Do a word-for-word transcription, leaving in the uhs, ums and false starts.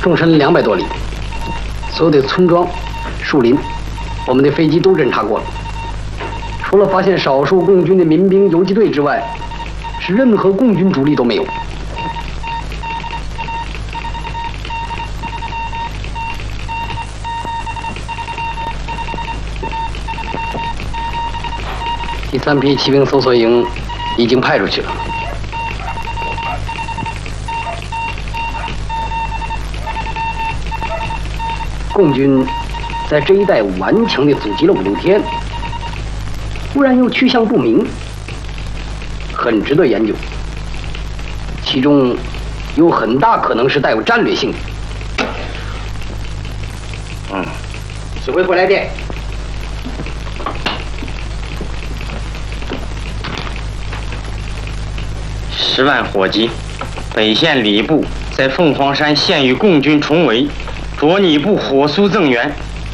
纵深两百多里，所有的村庄、树林，我们的飞机都侦察过了。除了发现少数共军的民兵游击队之外，是任何共军主力都没有。第三批骑兵搜索营已经派出去了。共军在这一带顽强地阻击了五六天，忽然又去向不明，很值得研究。其中有很大可能是带有战略性的。嗯，指挥部来电。 十万火急，北线礼部在凤凰山现与共军重围，着你部火速增援，